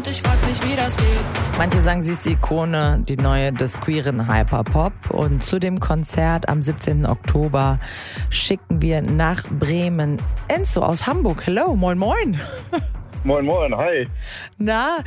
und ich frag mich, wie das geht. Manche sagen, sie ist die Ikone, die neue des queeren Hyperpop. Und zu dem Konzert am 17. Oktober schicken wir nach Bremen Enzo aus Hamburg. Hello, moin moin. Moin, moin, hi. Na,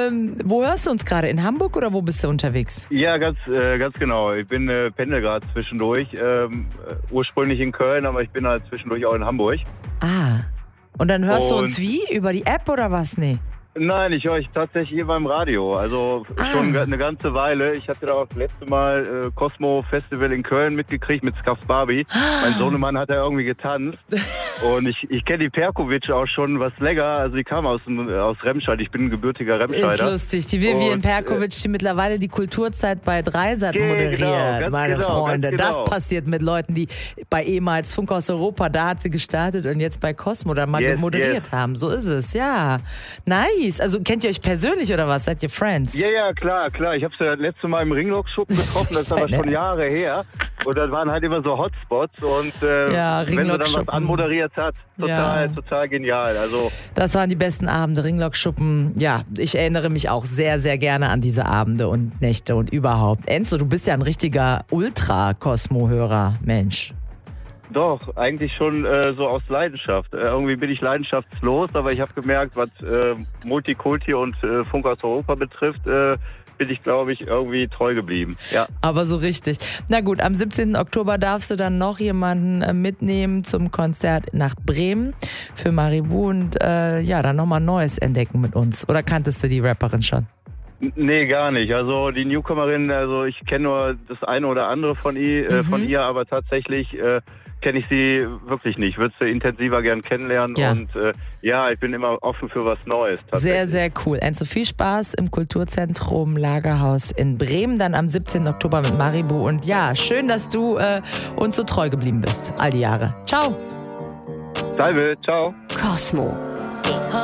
wo hörst du uns gerade? In Hamburg oder wo bist du unterwegs? Ja, ganz genau. Ich bin pendel gerade zwischendurch. Ursprünglich in Köln, aber ich bin halt zwischendurch auch in Hamburg. Ah, und dann hörst du uns wie? Über die App oder was? Nee. Nein, ich höre euch tatsächlich hier beim Radio. Also schon eine ganze Weile. Ich hatte da auch das letzte Mal Cosmo Festival in Köln mitgekriegt mit Skaf Barbie. Mein Sohnemann hat da irgendwie getanzt. Und ich kenne die Perkovic auch schon was länger. Also die kam aus Remscheid. Ich bin ein gebürtiger Remscheider. Ist lustig. Die Vivian Perkovic, die mittlerweile die Kulturzeit bei Dreisat moderiert, meine Freunde. Das passiert mit Leuten, die bei ehemals Funk aus Europa, da hat sie gestartet und jetzt bei Cosmo da mal moderiert haben. So ist es, ja. Nice. Also kennt ihr euch persönlich oder was? Seid ihr Friends? Ja, klar. Ich habe sie das letzte Mal im Ringlock-Schuppen getroffen, das ist aber schon Jahre her. Und das waren halt immer so Hotspots. Und wenn sie dann was anmoderiert hat, total genial. Also das waren die besten Abende, Ringlock-Schuppen. Ja, ich erinnere mich auch sehr, sehr gerne an diese Abende und Nächte und überhaupt. Enzo, du bist ja ein richtiger Ultra-Cosmo-Hörer, Mensch. Doch, eigentlich schon so aus Leidenschaft. Irgendwie bin ich leidenschaftslos, aber ich habe gemerkt, was Multikulti und Funk aus Europa betrifft, bin ich, glaube ich, irgendwie treu geblieben. Ja. Aber so richtig. Na gut, am 17. Oktober darfst du dann noch jemanden mitnehmen zum Konzert nach Bremen für Maribu und dann nochmal Neues entdecken mit uns. Oder kanntest du die Rapperin schon? Nee, gar nicht. Also die Newcomerin, also ich kenne nur das eine oder andere von ihr, aber tatsächlich kenne ich sie wirklich nicht. Würde sie intensiver gern kennenlernen und ich bin immer offen für was Neues. Sehr, sehr cool. Enzo, viel Spaß im Kulturzentrum Lagerhaus in Bremen, dann am 17. Oktober mit Maribu und ja, schön, dass du uns so treu geblieben bist, all die Jahre. Ciao. Salve, ciao. Cosmo.